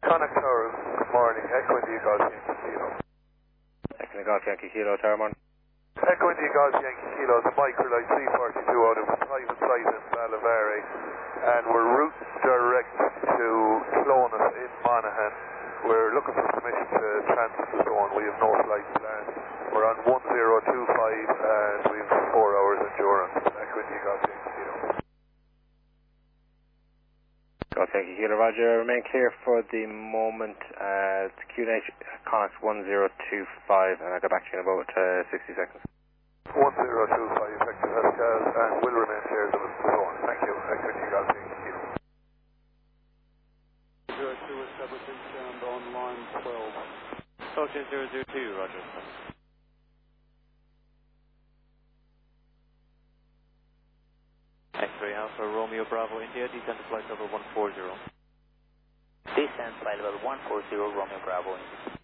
Connacht Tower, good morning. Echo India Golf Yankee Kilo. Echo Golf Yankee Kilo, Tower morning. Echo India Golf Yankee Kilo, the Microlite C42 out of a private site in Ballavary, and we're route direct to Clonus in Monaghan. We're looking for permission to transit the zone. We have no flight planned. We're on 1025 and we have 4 hours endurance. Echo India Golf Yankee Kilo. Golf Yankee Kilo, Roger. Remain clear for the moment. It's QNH Connacht 1025, and I'll get back to you in about 60 seconds. 1025 Hector Pascal, and will remain clear of the zone. Thank you. Echo India Golf Yankee Kilo. 02 establishing sound on line 12. Okay, 002, Roger. X-ray Alpha Romeo Bravo India, descent to flight level 140. Descent flight level 140, Romeo Bravo India.